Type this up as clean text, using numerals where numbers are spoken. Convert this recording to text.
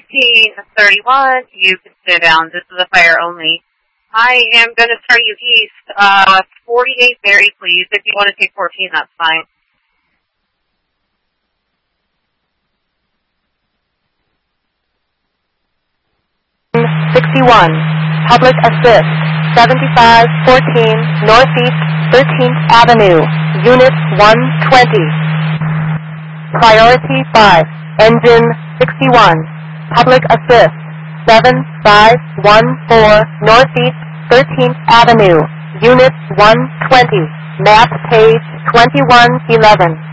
1531, you can sit down. This is a fire only. I am going to start you east. 48 Berry, please. If you want to take 14, that's fine. Public Assist, 7514 Northeast 13th Avenue, Unit 120. Priority 5, Engine 61. Public Assist, 7514 Northeast 13th Avenue, Unit 120. Map page 2111.